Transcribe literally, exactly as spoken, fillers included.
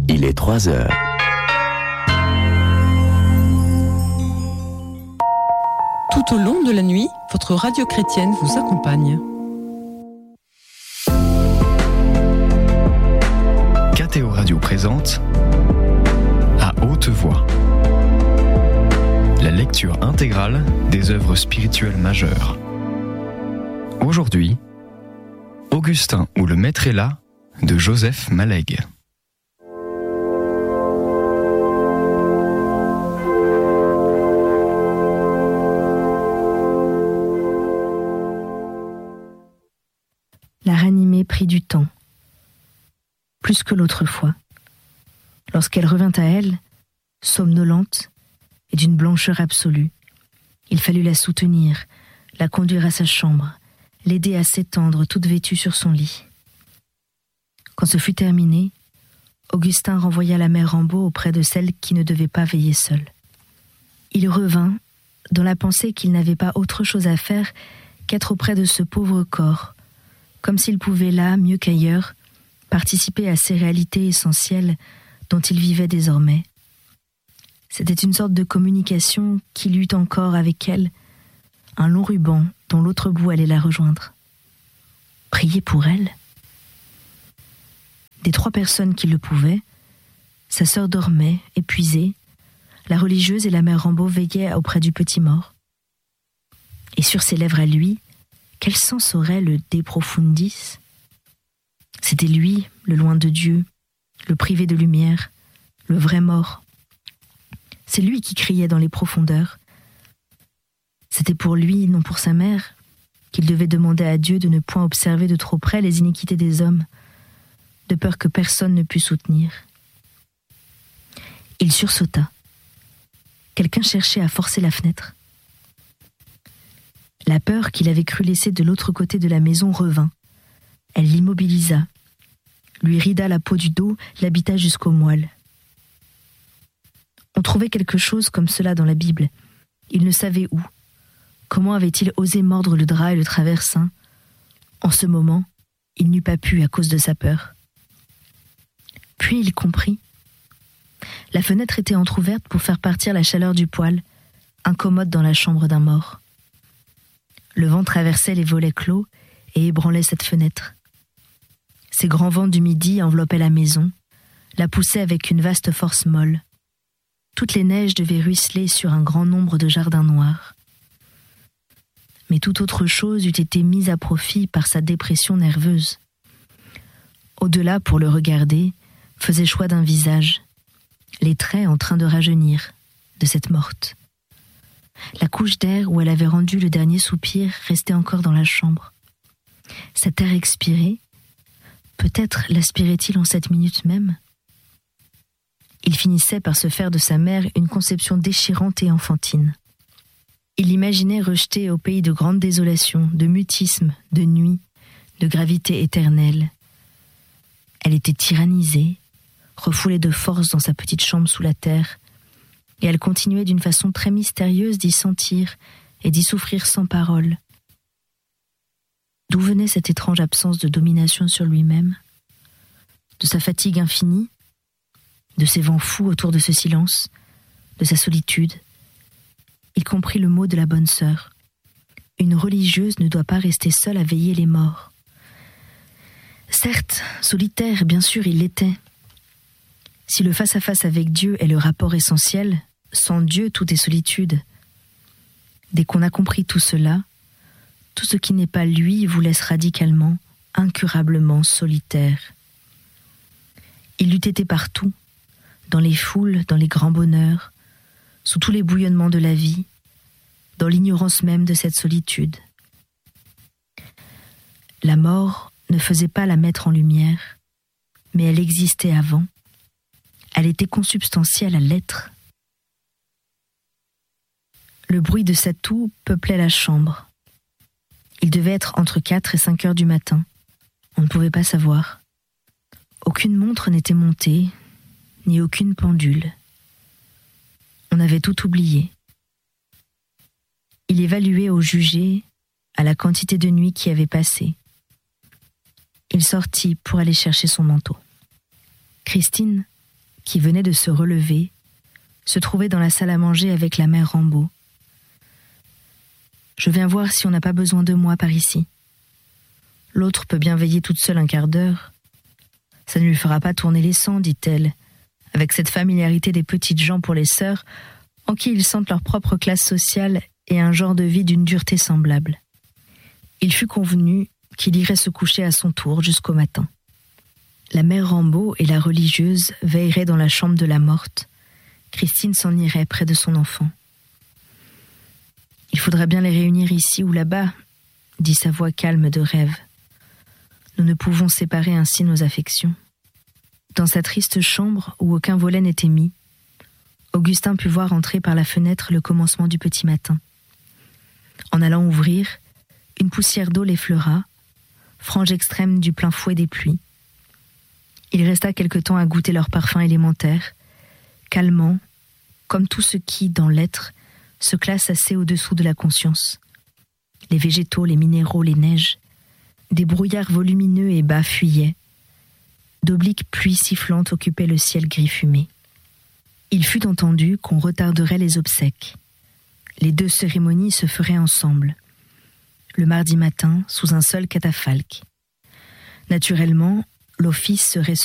Il est trois heures. Tout au long de la nuit, votre radio chrétienne vous accompagne. K T O Radio présente À haute voix la lecture intégrale des œuvres spirituelles majeures. Aujourd'hui, Augustin ou le Maître est là de Joseph Malègue. La ranimée prit du temps, plus que l'autre fois. Lorsqu'elle revint à elle, somnolente et d'une blancheur absolue, il fallut la soutenir, la conduire à sa chambre, l'aider à s'étendre toute vêtue sur son lit. Quand ce fut terminé, Augustin renvoya la mère Rambaud auprès de celle qui ne devait pas veiller seule. Il revint dans la pensée qu'il n'avait pas autre chose à faire qu'être auprès de ce pauvre corps, comme s'il pouvait là, mieux qu'ailleurs, participer à ces réalités essentielles dont il vivait désormais. C'était une sorte de communication qu'il eut encore avec elle, un long ruban dont l'autre bout allait la rejoindre. Prier pour elle ? Des trois personnes qui le pouvaient, sa sœur dormait, épuisée, la religieuse et la mère Rambaud veillaient auprès du petit mort. Et sur ses lèvres à lui, quel sens aurait le De Profundis ? C'était lui, le loin de Dieu, le privé de lumière, le vrai mort. C'est lui qui criait dans les profondeurs. C'était pour lui, non pour sa mère, qu'il devait demander à Dieu de ne point observer de trop près les iniquités des hommes, de peur que personne ne pût soutenir. Il sursauta. Quelqu'un cherchait à forcer la fenêtre. La peur qu'il avait cru laisser de l'autre côté de la maison revint. Elle l'immobilisa, lui rida la peau du dos, l'habita jusqu'aux moelles. On trouvait quelque chose comme cela dans la Bible. Il ne savait où. Comment avait-il osé mordre le drap et le traversin ? En ce moment, il n'eût pas pu à cause de sa peur. Puis il comprit. La fenêtre était entr'ouverte pour faire partir la chaleur du poêle, incommode dans la chambre d'un mort. Le vent traversait les volets clos et ébranlait cette fenêtre. Ces grands vents du midi enveloppaient la maison, la poussaient avec une vaste force molle. Toutes les neiges devaient ruisseler sur un grand nombre de jardins noirs. Mais toute autre chose eût été mise à profit par sa dépression nerveuse. Au-delà, pour le regarder, faisait choix d'un visage, les traits en train de rajeunir, de cette morte. La couche d'air où elle avait rendu le dernier soupir restait encore dans la chambre. Cet air expiré, peut-être l'aspirait-il en cette minute même ? Il finissait par se faire de sa mère une conception déchirante et enfantine. Il l'imaginait rejetée au pays de grande désolation, de mutisme, de nuit, de gravité éternelle. Elle était tyrannisée, refoulée de force dans sa petite chambre sous la terre, et elle continuait d'une façon très mystérieuse d'y sentir et d'y souffrir sans parole. D'où venait cette étrange absence de domination sur lui-même ? De sa fatigue infinie ? De ces vents fous autour de ce silence, de sa solitude. Il comprit le mot de la bonne sœur. Une religieuse ne doit pas rester seule à veiller les morts. Certes, solitaire, bien sûr, il l'était. Si le face-à-face avec Dieu est le rapport essentiel, sans Dieu, tout est solitude. Dès qu'on a compris tout cela, tout ce qui n'est pas lui vous laisse radicalement, incurablement solitaire. Il l'eût été partout, dans les foules, dans les grands bonheurs, sous tous les bouillonnements de la vie, dans l'ignorance même de cette solitude. La mort ne faisait pas la mettre en lumière, mais elle existait avant. Elle était consubstantielle à l'être. Le bruit de sa toux peuplait la chambre. Il devait être entre quatre et cinq heures du matin. On ne pouvait pas savoir. Aucune montre n'était montée, ni aucune pendule. On avait tout oublié. Il évaluait au jugé à la quantité de nuit qui avait passé. Il sortit pour aller chercher son manteau. Christine, qui venait de se relever, se trouvait dans la salle à manger avec la mère Rambaud. « Je viens voir si on n'a pas besoin de moi par ici. L'autre peut bien veiller toute seule un quart d'heure. Ça ne lui fera pas tourner les sangs, dit-elle, avec cette familiarité des petites gens pour les sœurs, en qui ils sentent leur propre classe sociale et un genre de vie d'une dureté semblable. » Il fut convenu qu'il irait se coucher à son tour jusqu'au matin. La mère Rambaud et la religieuse veilleraient dans la chambre de la morte. Christine s'en irait près de son enfant. « Il faudra bien les réunir ici ou là-bas, » dit sa voix calme de rêve. « Nous ne pouvons séparer ainsi nos affections. » Dans sa triste chambre où aucun volet n'était mis, Augustin put voir entrer par la fenêtre le commencement du petit matin. En allant ouvrir, une poussière d'eau l'effleura, frange extrême du plein fouet des pluies. Il resta quelque temps à goûter leur parfum élémentaire, calmant, comme tout ce qui, dans l'être, se classe assez au-dessous de la conscience. Les végétaux, les minéraux, les neiges, des brouillards volumineux et bas fuyaient. D'obliques pluies sifflantes occupaient le ciel gris fumé. Il fut entendu qu'on retarderait les obsèques. Les deux cérémonies se feraient ensemble, le mardi matin, sous un seul catafalque. Naturellement, l'office serait